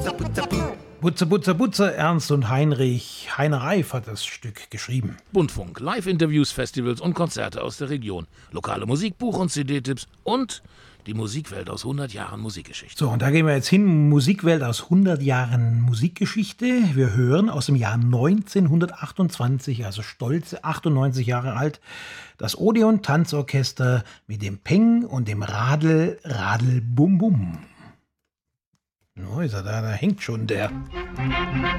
Butze, Butze, Butze, Ernst und Heinrich. Heiner Reif hat das Stück geschrieben. Buntfunk, Live-Interviews, Festivals und Konzerte aus der Region. Lokale Musik, Buch- und CD-Tipps und die Musikwelt aus 100 Jahren Musikgeschichte. So, und da gehen wir jetzt hin. Musikwelt aus 100 Jahren Musikgeschichte. Wir hören aus dem Jahr 1928, also stolze 98 Jahre alt, das Odeon Tanzorchester mit dem Peng und dem Radl, Radl, Bum, Bum. No, ist er da hängt schon der.